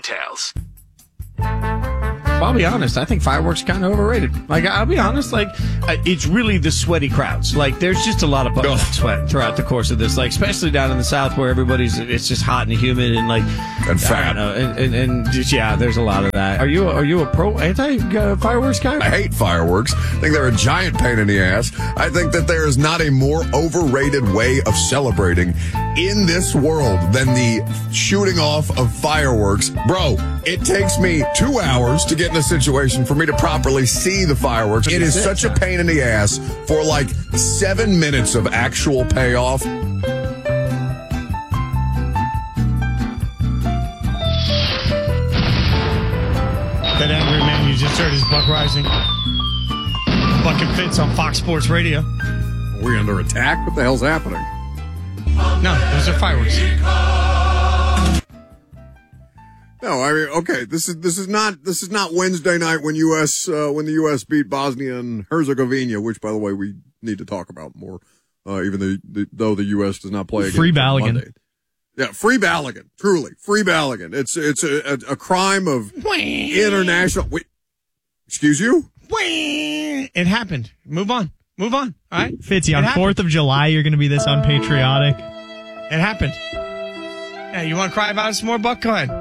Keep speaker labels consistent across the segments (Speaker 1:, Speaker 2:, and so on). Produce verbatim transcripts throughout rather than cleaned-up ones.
Speaker 1: details.
Speaker 2: I'll be honest, I think fireworks are kind of overrated. Like, I'll be honest, like, it's really the sweaty crowds. Like, there's just a lot of butt sweat throughout the course of this, like, especially down in the South where everybody's, it's just hot and humid and, like,
Speaker 3: and fat.
Speaker 2: Know, and, and, and just, yeah, there's a lot of that. Are you, are you a pro anti-fireworks guy?
Speaker 3: I hate fireworks. I think they're a giant pain in the ass. I think that there is not a more overrated way of celebrating in this world than the shooting off of fireworks. Bro, it takes me two hours to get in a situation for me to properly see the fireworks. It is such a pain in the ass for like seven minutes of actual payoff.
Speaker 2: That angry man you just heard is Buck Rising. Buck and Fitz on Fox Sports Radio.
Speaker 3: Are we under attack? What the hell's happening?
Speaker 2: No, those are fireworks.
Speaker 3: No, I mean, okay, this is this is not this is not Wednesday night when U S uh, when the U S beat Bosnia and Herzegovina, which, by the way, we need to talk about more. Uh, even the, the, though the U S does not play again.
Speaker 4: Free Balogun.
Speaker 3: Monday. Yeah, free Balogun. Truly, free Balogun. It's it's a, a, a crime of international. Wait, excuse you?
Speaker 2: It happened. Move on. Move on. All right,
Speaker 4: Fitzy, on Fourth of July, you're going to be this unpatriotic.
Speaker 2: It happened. Yeah, you want to cry about it some more, Buck? Go ahead.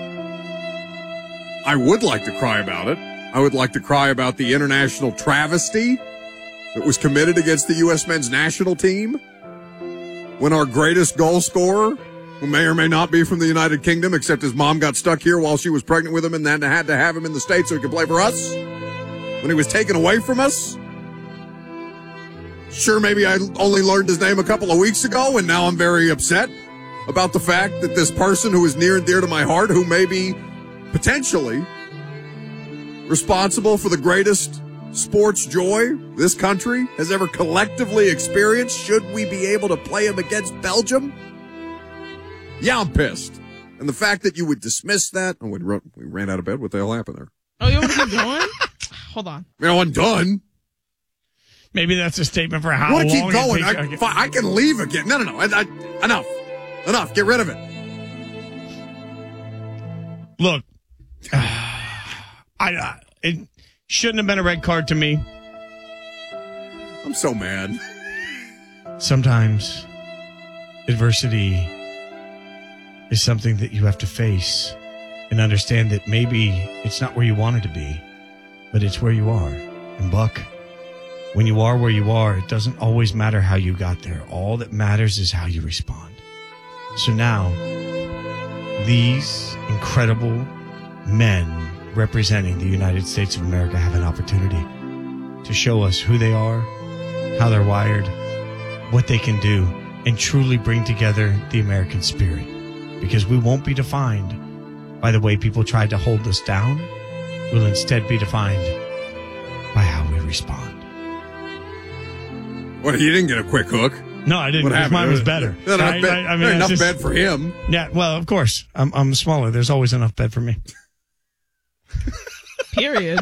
Speaker 3: I would like to cry about it. I would like to cry about the international travesty that was committed against the U S men's national team when our greatest goal scorer, who may or may not be from the United Kingdom, except his mom got stuck here while she was pregnant with him and then had to have him in the States so he could play for us, when he was taken away from us. Sure, maybe I only learned his name a couple of weeks ago, and now I'm very upset about the fact that this person who is near and dear to my heart, who may be potentially responsible for the greatest sports joy this country has ever collectively experienced, should we be able to play him against Belgium? Yeah, I'm pissed. And the fact that you would dismiss that, oh, we ran out of bed. What the hell happened there?
Speaker 5: Oh, you want to keep going? Hold on.
Speaker 3: I mean, I wasn't done.
Speaker 2: Maybe that's a statement for how
Speaker 3: I want to
Speaker 2: long
Speaker 3: keep going.
Speaker 2: it takes.
Speaker 3: I, I can leave again. No, no, no. I, I, enough. Enough. Get rid of it.
Speaker 2: Look, I, I it shouldn't have been a red card to me.
Speaker 3: I'm so mad.
Speaker 2: Sometimes adversity is something that you have to face and understand that maybe it's not where you wanted to be, but it's where you are. And Buck, when you are where you are, it doesn't always matter how you got there. All that matters is how you respond. So now, these incredible men representing the United States of America have an opportunity to show us who they are, how they're wired, what they can do, and truly bring together the American spirit. Because we won't be defined by the way people tried to hold us down. We'll instead be defined by how we respond.
Speaker 3: What, you didn't get a quick hook?
Speaker 2: No, I didn't. Because mine was better.
Speaker 3: Enough,
Speaker 2: I,
Speaker 3: bed,
Speaker 2: I, I mean,
Speaker 3: enough
Speaker 2: just,
Speaker 3: bed for him.
Speaker 2: Yeah, well, of course. I'm, I'm smaller. There's always enough bed for me.
Speaker 5: Period.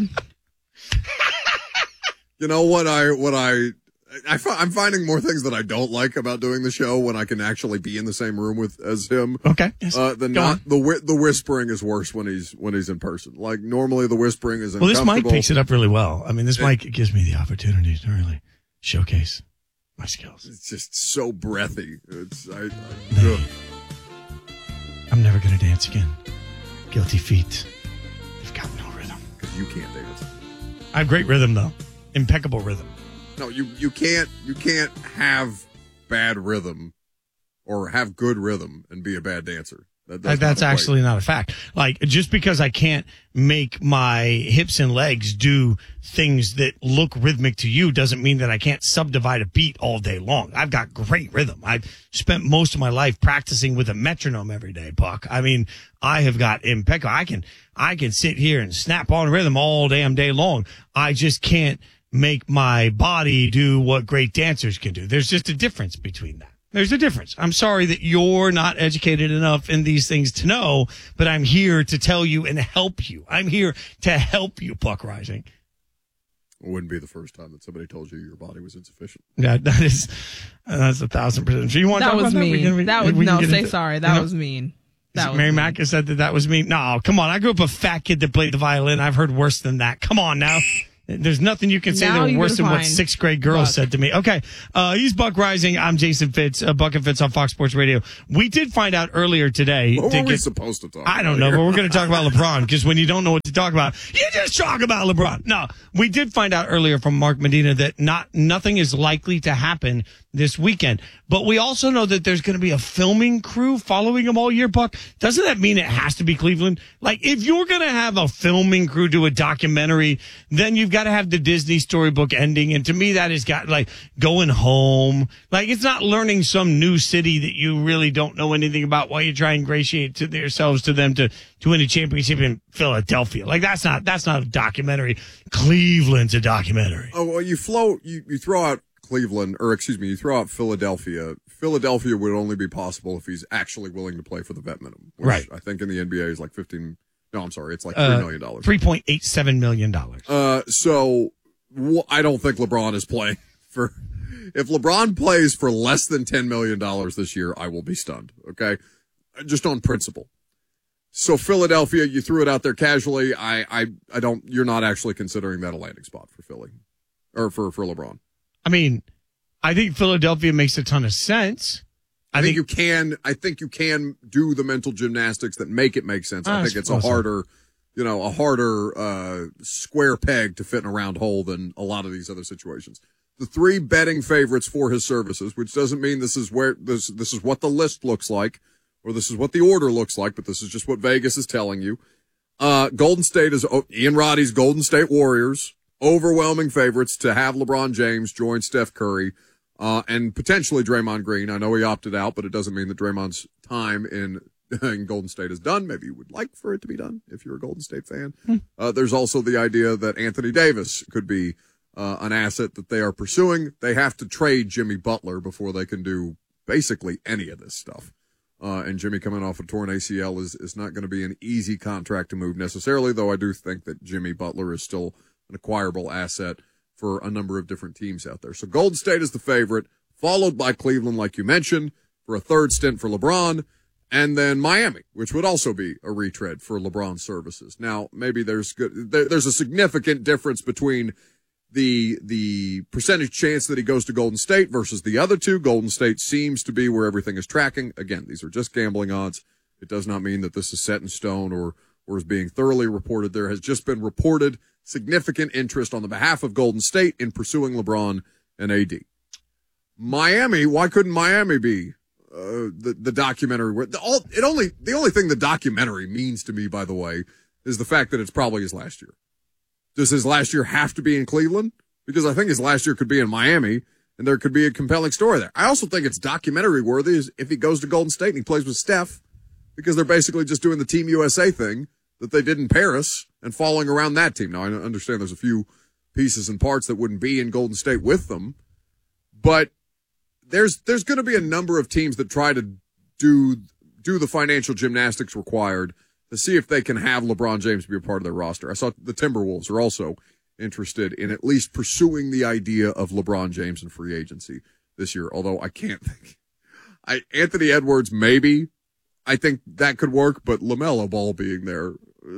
Speaker 3: You know what I, what I, I, I'm finding more things that I don't like about doing the show when I can actually be in the same room with as him.
Speaker 2: Okay. Yes.
Speaker 3: Uh, the
Speaker 2: Go
Speaker 3: not
Speaker 2: on.
Speaker 3: the the whispering is worse when he's when he's in person. Like normally the whispering is
Speaker 2: well. This
Speaker 3: uncomfortable.
Speaker 2: mic picks it up really well. I mean, this it, mic gives me the opportunity to really showcase my skills.
Speaker 3: It's just so breathy. It's I. I
Speaker 2: hey, I'm never gonna dance again. Guilty feet. They've got no rhythm.
Speaker 3: Because you can't dance.
Speaker 2: I have great rhythm though. Impeccable rhythm.
Speaker 3: No, you, you can't you can't have bad rhythm or have good rhythm and be a bad dancer. That
Speaker 2: That's not actually not a fact. Like, just because I can't make my hips and legs do things that look rhythmic to you doesn't mean that I can't subdivide a beat all day long. I've got great rhythm. I've spent most of my life practicing with a metronome every day, Buck. I mean, I have got impeccable. I can, I can sit here and snap on rhythm all damn day long. I just can't make my body do what great dancers can do. There's just a difference between that. There's a difference. I'm sorry that you're not educated enough in these things to know, but I'm here to tell you and help you. I'm here to help you, Buck Rising.
Speaker 3: It wouldn't be the first time that somebody told you your body was insufficient.
Speaker 2: Yeah, that is, uh, that's a thousand percent. So you want
Speaker 5: that
Speaker 2: to talk
Speaker 5: was
Speaker 2: about
Speaker 5: mean.
Speaker 2: That, we,
Speaker 5: that was
Speaker 2: we
Speaker 5: no. Say
Speaker 2: into,
Speaker 5: sorry. That
Speaker 2: you know,
Speaker 5: was mean. That was
Speaker 2: Mary
Speaker 5: me.
Speaker 2: Mack said that that was me. No, come on. I grew up a fat kid that played the violin. I've heard worse than that. Come on now. There's nothing you can say
Speaker 5: Now
Speaker 2: that
Speaker 5: you're
Speaker 2: worse than
Speaker 5: gonna
Speaker 2: what
Speaker 5: find
Speaker 2: sixth grade girls
Speaker 5: Buck.
Speaker 2: said to me. Okay. Uh, he's Buck Rising. I'm Jason Fitz, uh, Buck and Fitz on Fox Sports Radio. We did find out earlier today.
Speaker 3: What
Speaker 2: to
Speaker 3: were we
Speaker 2: get-
Speaker 3: supposed to talk
Speaker 2: I don't
Speaker 3: about
Speaker 2: know,
Speaker 3: here?
Speaker 2: but we're going to talk about LeBron because when you don't know what to talk about, you just talk about LeBron. No, we did find out earlier from Mark Medina that not nothing is likely to happen this weekend. But we also know that there's going to be a filming crew following him all year, Buck. Doesn't that mean it has to be Cleveland? Like, if you're going to have a filming crew do a documentary, then you've got to have the Disney storybook ending. And to me, that has got, like, going home. Like, it's not learning some new city that you really don't know anything about while you try and ingratiate to yourselves to them to, to win a championship in Philadelphia. Like, that's not, that's not a documentary. Cleveland's a documentary.
Speaker 3: Oh, well, you float, you, you throw out Cleveland, or excuse me, you throw out Philadelphia. Philadelphia would only be possible if he's actually willing to play for the vet minimum. Which
Speaker 2: Right.
Speaker 3: I think in the N B A is like fifteen. No, I'm sorry. It's like three
Speaker 2: Uh,
Speaker 3: million dollars.
Speaker 2: three point eight seven million dollars.
Speaker 3: Uh, so wh- I don't think LeBron is playing for, if LeBron plays for less than ten million dollars this year, I will be stunned. Okay. Just on principle. So Philadelphia, you threw it out there casually. I, I, I don't, you're not actually considering that a landing spot for Philly or for, for LeBron.
Speaker 2: I mean, I think Philadelphia makes a ton of sense.
Speaker 3: I, think, you can. I think you can do the mental gymnastics that make it make sense. I
Speaker 2: I
Speaker 3: think it's a
Speaker 2: suppose so.
Speaker 3: harder, you know, a harder uh, square peg to fit in a round hole than a lot of these other situations. The three betting favorites for his services, which doesn't mean this is where this this is what the list looks like, or this is what the order looks like, but this is just what Vegas is telling you. Uh, Golden State is oh, Ian Roddy's Golden State Warriors, overwhelming favorites to have LeBron James join Steph Curry. Uh, and potentially Draymond Green. I know he opted out, but it doesn't mean that Draymond's time in, in Golden State is done. Maybe you would like for it to be done if you're a Golden State fan.
Speaker 2: Hmm.
Speaker 3: Uh, there's also the idea that Anthony Davis could be uh, an asset that they are pursuing. They have to trade Jimmy Butler before they can do basically any of this stuff. Uh, and Jimmy coming off a torn A C L is, is not going to be an easy contract to move necessarily, though I do think that Jimmy Butler is still an acquirable asset for a number of different teams out there. So Golden State is the favorite, followed by Cleveland, like you mentioned, for a third stint for LeBron, and then Miami, which would also be a retread for LeBron's services. Now, maybe there's good, there, there's a significant difference between the, the percentage chance that he goes to Golden State versus the other two. Golden State seems to be where everything is tracking. Again, these are just gambling odds. It does not mean that this is set in stone or, or is being thoroughly reported. There has just been reported significant interest on the behalf of Golden State in pursuing LeBron and A D. Miami, why couldn't Miami be uh, the the documentary? Where the, all it only the only thing the documentary means to me, by the way, is the fact that it's probably his last year. Does his last year have to be in Cleveland? Because I think his last year could be in Miami, and there could be a compelling story there. I also think it's documentary worthy if he goes to Golden State and he plays with Steph, because they're basically just doing the Team U S A thing that they did in Paris and following around that team. Now, I understand there's a few pieces and parts that wouldn't be in Golden State with them, but there's there's going to be a number of teams that try to do do the financial gymnastics required to see if they can have LeBron James be a part of their roster. I saw the Timberwolves are also interested in at least pursuing the idea of LeBron James in free agency this year, although I can't think. I Anthony Edwards, maybe. I think that could work, but LaMelo Ball being there,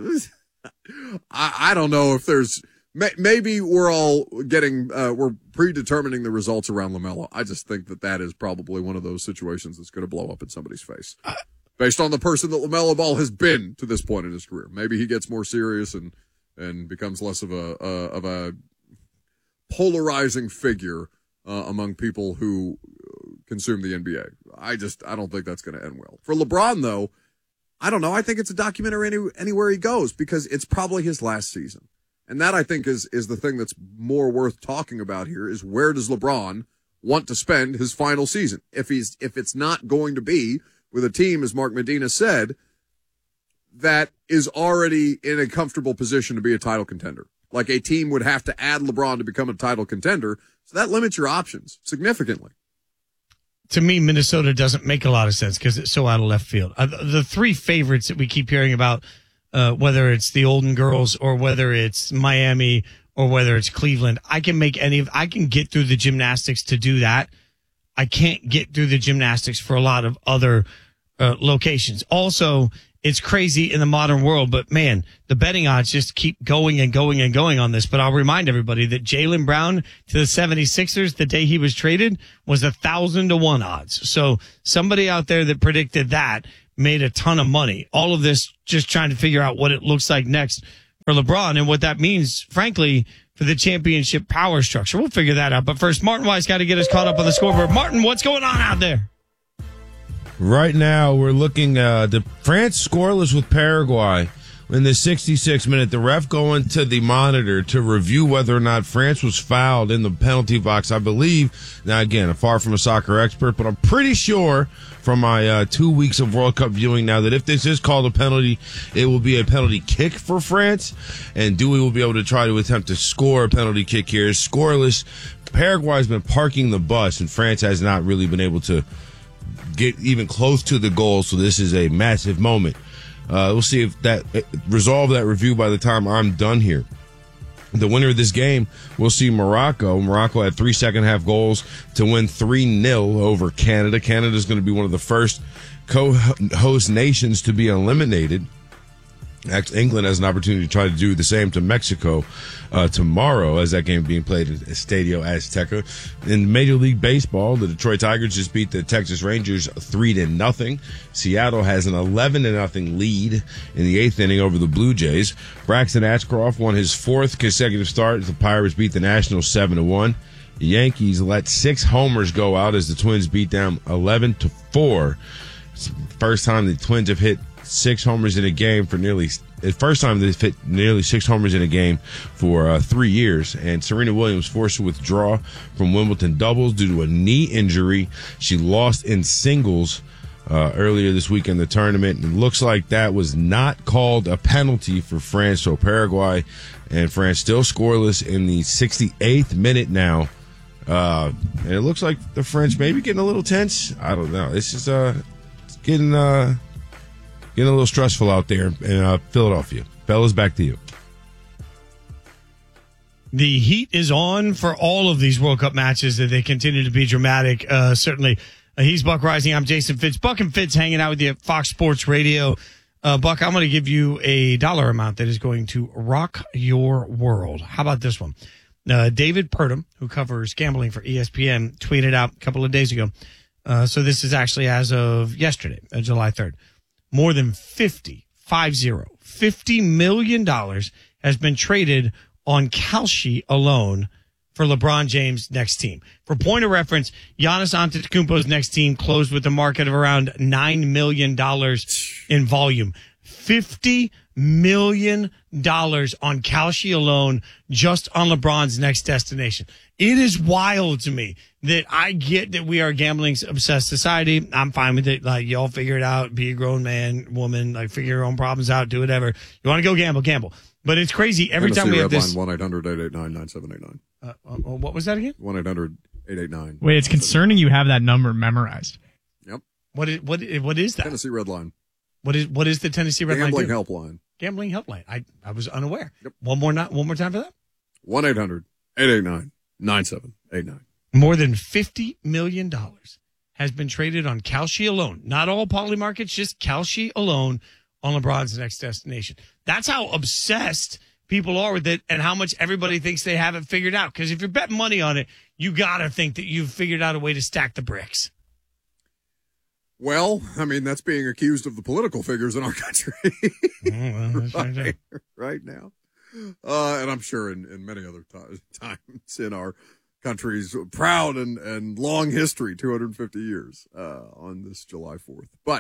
Speaker 3: I, I don't know if there's, may, maybe we're all getting, uh, we're predetermining the results around LaMelo. I just think that that is probably one of those situations that's going to blow up in somebody's face. Based on the person that LaMelo Ball has been to this point in his career. Maybe he gets more serious and, and becomes less of a, uh, of a polarizing figure, uh, among people who consume the N B A. I just, I don't think that's going to end well. For LeBron, though, I don't know. I think it's a documentary any, anywhere he goes because it's probably his last season. And that, I think, is, is the thing that's more worth talking about here is where does LeBron want to spend his final season? If he's, if it's not going to be with a team, as Mark Medina said, that is already in a comfortable position to be a title contender. Like a team would have to add LeBron to become a title contender. So that limits your options significantly.
Speaker 2: To me, Minnesota doesn't make a lot of sense because it's so out of left field. Uh, the three favorites that we keep hearing about, uh, whether it's the Golden Girls or whether it's Miami or whether it's Cleveland, I can make any of, I can get through the gymnastics to do that. I can't get through the gymnastics for a lot of other uh, locations. Also, it's crazy in the modern world, but man, the betting odds just keep going and going and going on this. But I'll remind everybody that Jaylen Brown to the seventy-sixers the day he was traded was a thousand to one odds. So somebody out there that predicted that made a ton of money. All of this just trying to figure out what it looks like next for LeBron and what that means, frankly, for the championship power structure. We'll figure that out. But first, Martin Weiss got to get us caught up on the scoreboard. Martin, what's going on out there?
Speaker 1: Right now, we're looking uh, the France scoreless with Paraguay in the sixty-sixth minute. The ref going to the monitor to review whether or not France was fouled in the penalty box. I believe, now again, I'm far from a soccer expert, but I'm pretty sure from my uh, two weeks of World Cup viewing now that if this is called a penalty, it will be a penalty kick for France, and Dewey will be able to try to attempt to score a penalty kick here. Scoreless, Paraguay's been parking the bus, and France has not really been able to get even close to the goal, so this is a massive moment. Uh, we'll see if that resolve that review by the time I'm done here. The winner of this game, we'll see Morocco. Morocco had three second half goals to win three nil over Canada. Canada is going to be one of the first co-host nations to be eliminated. England has an opportunity to try to do the same to Mexico uh, tomorrow as that game being played at Estadio Azteca. In Major League Baseball, the Detroit Tigers just beat the Texas Rangers three to nothing. Seattle has an eleven to nothing lead in the eighth inning over the Blue Jays. Braxton Ashcroft won his fourth consecutive start as the Pirates beat the Nationals seven to one. The Yankees let six homers go out as the Twins beat them eleven to four. It's the first time the Twins have hit six homers in a game for nearly the first time they've hit nearly six homers in a game for uh, three years. And Serena Williams forced to withdraw from Wimbledon doubles due to a knee injury. She lost in singles uh, earlier this week in the tournament. And it looks like that was not called a penalty for France. So Paraguay and France still scoreless in the sixty-eighth minute now. Uh, and it looks like the French maybe getting a little tense. I don't know. It's just uh, it's getting uh. Getting a little stressful out there in uh, Philadelphia. Fellas, back to you.
Speaker 2: The heat is on for all of these World Cup matches that they continue to be dramatic. Uh, certainly, uh, he's Buck Rising. I'm Jason Fitz. Buck and Fitz hanging out with you at Fox Sports Radio. Uh, Buck, I'm going to give you a dollar amount that is going to rock your world. How about this one? Uh, David Purdom, who covers gambling for E S P N, tweeted out a couple of days ago. Uh, so this is actually as of yesterday, uh, July third. More than fifty, five zero, fifty million dollars has been traded on Kalshi alone for LeBron James' next team. For point of reference, Giannis Antetokounmpo's next team closed with a market of around nine million dollars in volume. fifty million dollars on Kalshi alone just on LeBron's next destination. It is wild to me that I get that we are a gambling obsessed society. I'm fine with it. Like, y'all figure it out. Be a grown man, woman, like figure your own problems out, do whatever. You want to go gamble, gamble. But it's crazy. Every
Speaker 3: Tennessee
Speaker 2: time we have
Speaker 3: Red
Speaker 2: this.
Speaker 3: one eight hundred eight eight nine nine seven eight nine.
Speaker 2: Uh, uh, what was that again?
Speaker 3: one eight hundred eight eight nine.
Speaker 4: Wait, it's concerning you have that number memorized.
Speaker 3: Yep.
Speaker 2: What is, what, what is that?
Speaker 3: Tennessee Red Line.
Speaker 2: What is, what is the Tennessee Red Line?
Speaker 3: Gambling
Speaker 2: do?
Speaker 3: helpline.
Speaker 2: Gambling helpline. I, I was unaware.
Speaker 3: Yep.
Speaker 2: One more, not, one more time for that.
Speaker 3: one eight hundred eight eight nine nine seven eight nine.
Speaker 2: More than fifty million dollars has been traded on Kalshi alone. Not all poly markets, just Kalshi alone on LeBron's next destination. That's how obsessed people are with it and how much everybody thinks they have it figured out. Because if you're betting money on it, you got to think that you've figured out a way to stack the bricks.
Speaker 3: Well, I mean, that's being accused of the political figures in our country
Speaker 2: Oh, well, that's right there.
Speaker 3: right, right now. Uh, and I'm sure in, in many other t- times in our country's proud and, and long history, two hundred fifty years uh, on this July fourth. But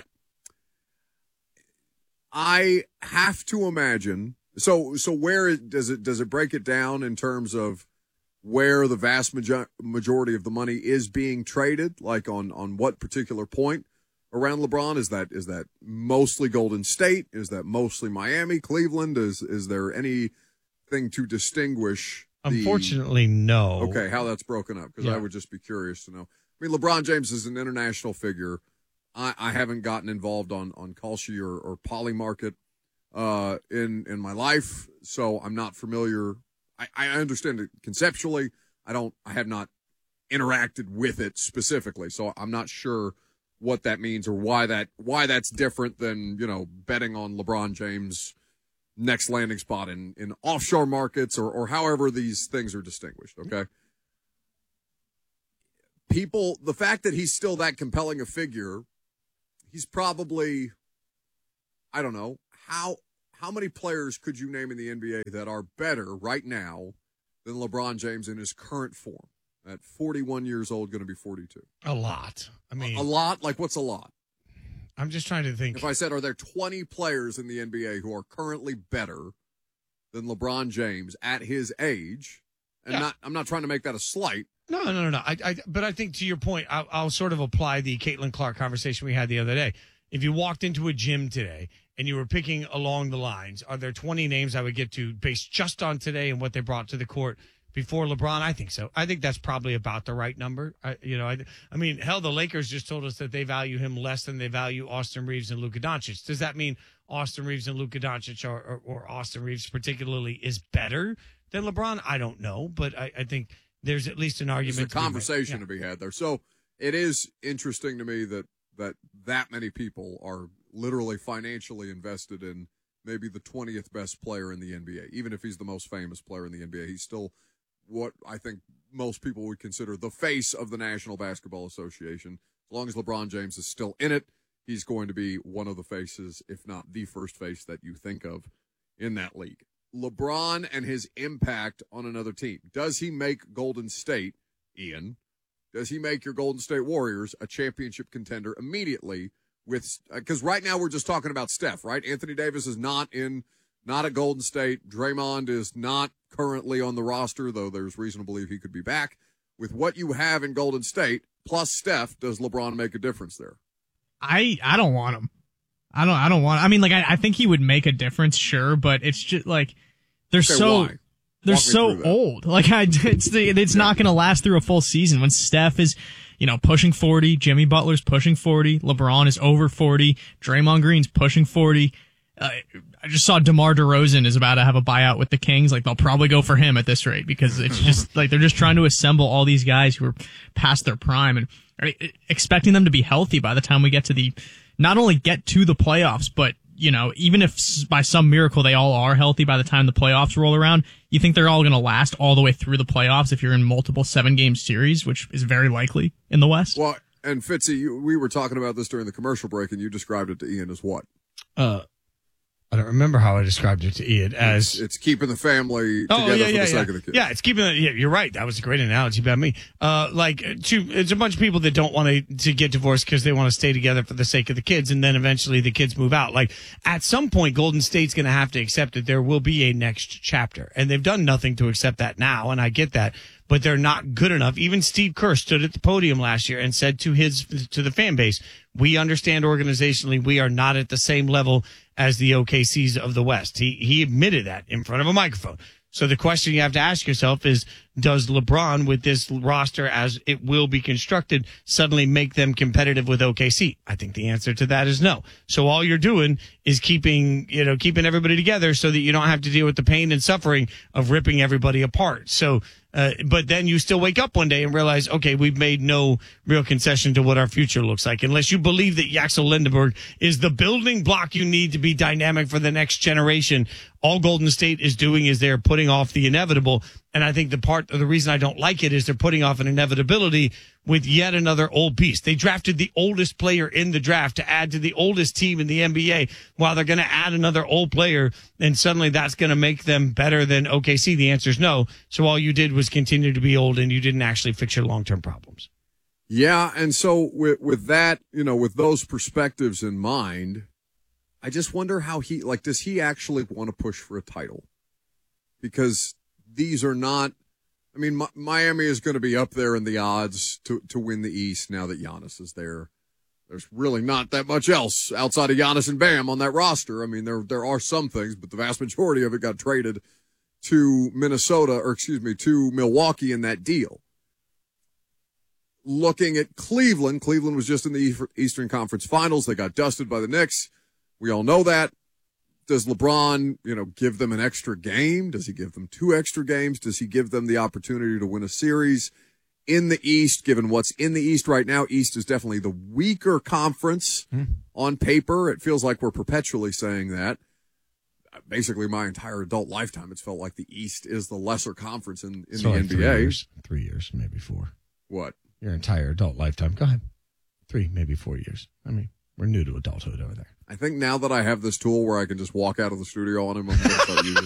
Speaker 3: I have to imagine, so so where it, does it does it break it down in terms of where the vast major- majority of the money is being traded, like on, on what particular point around LeBron? Is that is that mostly Golden State? Is that mostly Miami, Cleveland? Is is there anything to distinguish? The,
Speaker 2: Unfortunately, no.
Speaker 3: okay, how that's broken up, because
Speaker 2: Yeah.
Speaker 3: I would just be curious to know. I mean, LeBron James is an international figure. I, I haven't gotten involved on on Kalshi or, or Poly Market uh, in in my life, so I'm not familiar. I, I understand it conceptually. I don't. I have not interacted with it specifically, so I'm not sure what that means or why that why that's different than, you know, betting on LeBron James' next landing spot in, in offshore markets or, or however these things are distinguished, okay? People, the fact that he's still that compelling a figure, he's probably, I don't know, how how many players could you name in the N B A that are better right now than LeBron James in his current form? At forty-one years old, going to be forty-two.
Speaker 2: A lot. I mean,
Speaker 3: a, a lot? Like, what's a lot?
Speaker 2: I'm just trying to think.
Speaker 3: If I said, are there twenty players in the N B A who are currently better than LeBron James at his age? And
Speaker 2: Yeah.
Speaker 3: not, I'm not trying to make that a slight.
Speaker 2: No, no, no, no. I, I, but I think to your point, I'll, I'll sort of apply the Caitlin Clark conversation we had the other day. If you walked into a gym today and you were picking along the lines, are there twenty names I would get to based just on today and what they brought to the court before LeBron? I think so. I think that's probably about the right number. I, you know, I, I mean, hell, the Lakers just told us that they value him less than they value Austin Reeves and Luka Doncic. Does that mean Austin Reeves and Luka Doncic or, or, or Austin Reeves particularly is better than LeBron? I don't know, but I, I think there's at least an argument.
Speaker 3: There's a
Speaker 2: to be made.
Speaker 3: conversation
Speaker 2: Yeah.
Speaker 3: to be had there. So it is interesting to me that, that that many people are literally financially invested in maybe the twentieth best player in the N B A. Even if he's the most famous player in the N B A, he's still what I think most people would consider the face of the National Basketball Association. As long as LeBron James is still in it, he's going to be one of the faces, if not the first face that you think of in that league. LeBron and his impact on another team. Does he make Golden State, Ian, does he make your Golden State Warriors a championship contender immediately with, because right now we're just talking about Steph, right? Anthony Davis is not in, not at Golden State. Draymond is not currently on the roster, though there's reason to believe he could be back. With what you have in Golden State, plus Steph, does LeBron make a difference there?
Speaker 4: I I don't want him. I don't I don't want. I mean, like I, I think he would make a difference, sure, but it's just like they're
Speaker 3: Okay,
Speaker 4: so
Speaker 3: why?
Speaker 4: they're
Speaker 3: Walk me
Speaker 4: so
Speaker 3: through that.
Speaker 4: old. Like I, it's it's not going to last through a full season when Steph is, you know, pushing forty, Jimmy Butler's pushing forty, LeBron is over forty, Draymond Green's pushing forty. Uh, I just saw DeMar DeRozan is about to have a buyout with the Kings. Like they'll probably go for him at this rate because it's just like they're just trying to assemble all these guys who are past their prime and are expecting them to be healthy by the time we get to the, not only get to the playoffs, but you know, even if by some miracle they all are healthy by the time the playoffs roll around, you think they're all going to last all the way through the playoffs if you're in multiple seven game series, which is very likely in the West.
Speaker 3: Well, and Fitzy, you, we were talking about this during the commercial break, and you described it to Ian as what?
Speaker 2: Uh, I don't remember how I described it to Ian as.
Speaker 3: It's, it's keeping the family together
Speaker 2: Oh, yeah,
Speaker 3: for
Speaker 2: yeah,
Speaker 3: the
Speaker 2: yeah.
Speaker 3: sake of the kids.
Speaker 2: Yeah, it's keeping it. Yeah, you're right. That was a great analogy about me. Uh, like, to, it's a bunch of people that don't want to, to get divorced because they want to stay together for the sake of the kids, and then eventually the kids move out. Like, at some point, Golden State's going to have to accept that there will be a next chapter, and they've done nothing to accept that now, and I get that. But they're not good enough. Even Steve Kerr stood at the podium last year and said to his to the fan base, "We understand organizationally we are not at the same level as the O K Cs of the West." He he admitted that in front of a microphone. So the question you have to ask yourself is, does LeBron, with this roster as it will be constructed, suddenly make them competitive with O K C? I think the answer to that is no. So all you're doing is keeping, you know, keeping everybody together so that you don't have to deal with the pain and suffering of ripping everybody apart. So, uh, but then you still wake up one day and realize, okay, we've made no real concession to what our future looks like. Unless you believe that Yaxel Lindenberg is the building block you need to be dynamic for the next generation, all Golden State is doing is they're putting off the inevitable. And I think the part of the reason I don't like it is they're putting off an inevitability with yet another old piece. They drafted the oldest player in the draft to add to the oldest team in the N B A while they're going to add another old player. And suddenly that's going to make them better than O K C. The answer is no. So all you did was continue to be old and you didn't actually fix your long-term problems.
Speaker 3: Yeah, and so with with that, you know, with those perspectives in mind, I just wonder how he, like, does he actually want to push for a title? Because these are not, I mean, Mi- Miami is going to be up there in the odds to, to win the East now that Giannis is there. There's really not that much else outside of Giannis and Bam on that roster. I mean, there there are some things, but the vast majority of it got traded to Minnesota, or excuse me, to Milwaukee in that deal. Looking at Cleveland, Cleveland was just in the Eastern Conference Finals. They got dusted by the Knicks. We all know that. Does LeBron, you know, give them an extra game? Does he give them two extra games? Does he give them the opportunity to win a series? in the East, given what's in the East right now, East is definitely the weaker conference
Speaker 2: Hmm.
Speaker 3: on paper. It feels like we're perpetually saying that. Basically, my entire adult lifetime, it's felt like the East is the lesser conference in, in
Speaker 2: So
Speaker 3: the
Speaker 2: like
Speaker 3: N B
Speaker 2: three
Speaker 3: A.
Speaker 2: years, three years, maybe four.
Speaker 3: What?
Speaker 2: Your entire adult lifetime. Go ahead. Three, maybe four years. I mean, we're new to adulthood over there.
Speaker 3: I think now that I have this tool where I can just walk out of the studio on him, I'm going to start using